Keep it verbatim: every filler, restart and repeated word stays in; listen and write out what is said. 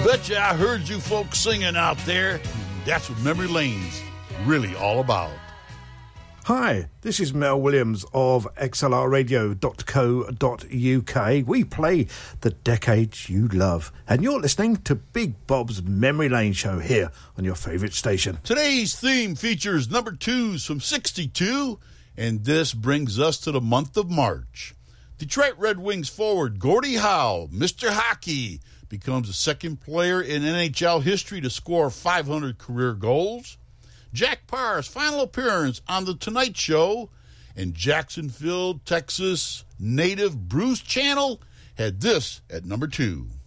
Betcha I heard you folks singing out there. That's what Memory Lane's really all about. Hi, this is Mel Williams of X L R radio dot co dot U K. We play the decades you love, and you're listening to Big Bob's Memory Lane Show here on your favourite station. Today's theme features number twos from sixty-two, and this brings us to the month of March. Detroit Red Wings forward Gordie Howe, Mister Hockey, becomes the second player in N H L history to score five hundred career goals. Jack Parr's final appearance on The Tonight Show, and Jacksonville, Texas native Bruce Channel had this at number two.